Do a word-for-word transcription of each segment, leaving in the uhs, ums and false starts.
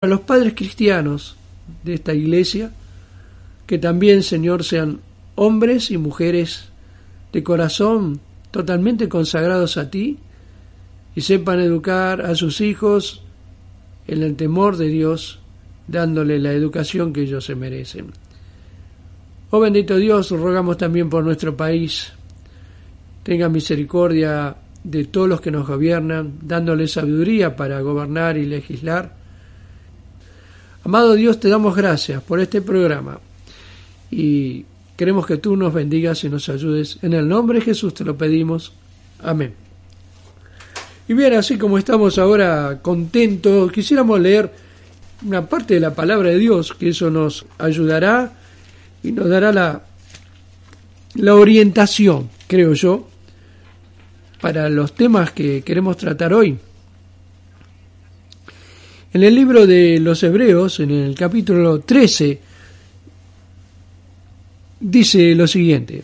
A los padres cristianos de esta iglesia, que también, Señor, sean hombres y mujeres de corazón totalmente consagrados a ti y sepan educar a sus hijos en el temor de Dios, dándole la educación que ellos se merecen. Oh bendito Dios, rogamos también por nuestro país. Tenga misericordia de todos los que nos gobiernan, dándole sabiduría para gobernar y legislar. Amado Dios, te damos gracias por este programa y queremos que tú nos bendigas y nos ayudes. En el nombre de Jesús te lo pedimos. Amén. Y bien, así como estamos ahora contentos, quisiéramos leer una parte de la palabra de Dios, que eso nos ayudará y nos dará la, la orientación, creo yo, para los temas que queremos tratar hoy. En el libro de los Hebreos, en el capítulo trece, dice lo siguiente: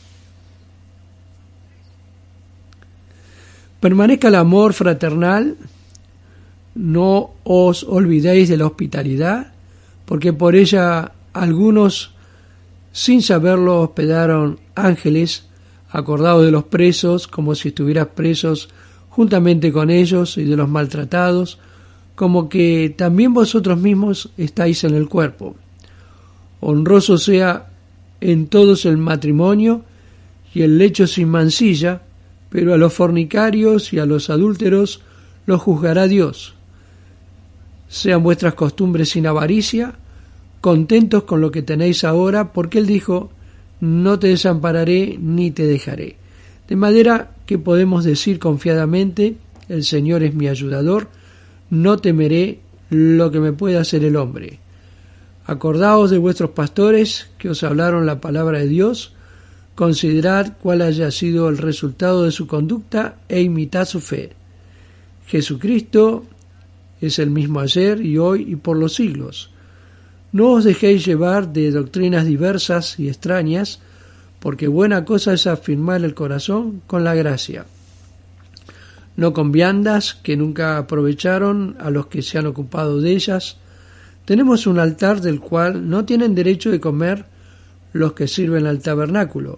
permanezca el amor fraternal, no os olvidéis de la hospitalidad, porque por ella algunos, sin saberlo, hospedaron ángeles, acordados de los presos, como si estuvieras presos juntamente con ellos, y de los maltratados, como que también vosotros mismos estáis en el cuerpo. Honroso sea en todos el matrimonio y el lecho sin mancilla, pero a los fornicarios y a los adúlteros los juzgará Dios. Sean vuestras costumbres sin avaricia, contentos con lo que tenéis ahora, porque Él dijo: no te desampararé ni te dejaré. De manera que podemos decir confiadamente: el Señor es mi ayudador, no temeré lo que me pueda hacer el hombre. Acordaos de vuestros pastores que os hablaron la palabra de Dios, considerad cuál haya sido el resultado de su conducta e imitad su fe. Jesucristo es el mismo ayer y hoy y por los siglos. No os dejéis llevar de doctrinas diversas y extrañas, porque buena cosa es afirmar el corazón con la gracia. No con viandas que nunca aprovecharon a los que se han ocupado de ellas. Tenemos un altar del cual no tienen derecho de comer los que sirven al tabernáculo,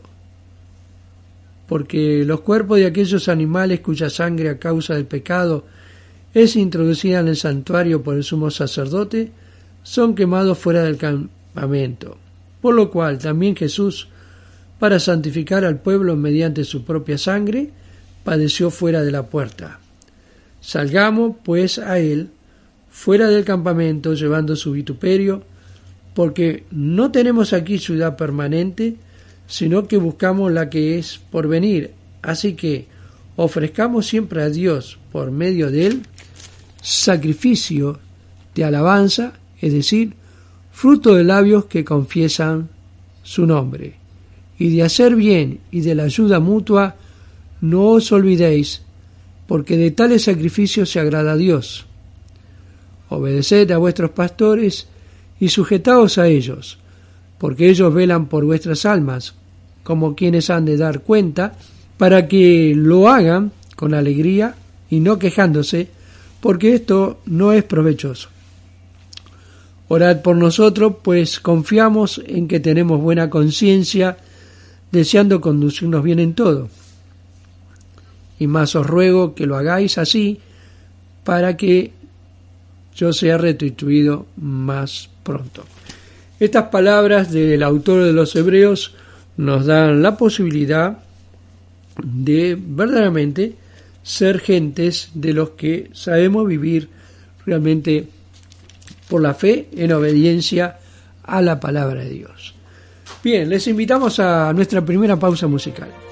porque los cuerpos de aquellos animales cuya sangre a causa del pecado es introducida en el santuario por el sumo sacerdote, son quemados fuera del campamento. Por lo cual también Jesús, para santificar al pueblo mediante su propia sangre, padeció fuera de la puerta. Salgamos, pues, a él, fuera del campamento, llevando su vituperio, porque no tenemos aquí ciudad permanente, sino que buscamos la que es por venir. Así que ofrezcamos siempre a Dios, por medio de él, sacrificio de alabanza, es decir, fruto de labios que confiesan su nombre. Y de hacer bien y de la ayuda mutua, no os olvidéis, porque de tales sacrificios se agrada a Dios. Obedeced a vuestros pastores y sujetaos a ellos, porque ellos velan por vuestras almas, como quienes han de dar cuenta, para que lo hagan con alegría y no quejándose, porque esto no es provechoso. Orad por nosotros, pues confiamos en que tenemos buena conciencia, deseando conducirnos bien en todo. Y más os ruego que lo hagáis así, para que yo sea restituido más pronto. Estas palabras del autor de los Hebreos nos dan la posibilidad de verdaderamente ser gentes de los que sabemos vivir realmente por la fe en obediencia a la palabra de Dios. Bien, les invitamos a nuestra primera pausa musical.